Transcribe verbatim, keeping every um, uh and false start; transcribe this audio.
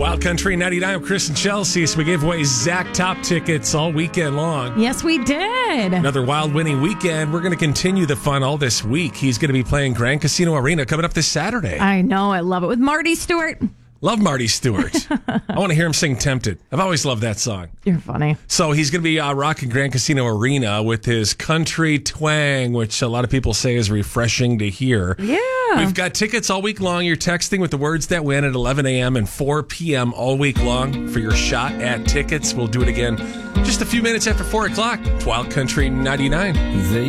Wild Country ninety-nine with Chris and Chelsea. So we gave away Zach Top tickets all weekend long. Yes, we did. Another wild winning weekend. We're going to continue the fun all this week. He's going to be playing Grand Casino Arena coming up this Saturday. I know. I love it. With Marty Stewart. Love Marty Stewart. I want to hear him sing Tempted. I've always loved that song. You're funny. So he's going to be uh, rocking Grand Casino Arena with his country twang, which a lot of people say is refreshing to hear. Yeah. We've got tickets all week long. You're texting with the words that win at eleven a.m. and four p.m. all week long for your shot at tickets. We'll do it again just a few minutes after four o'clock. Wild Country ninety-nine. They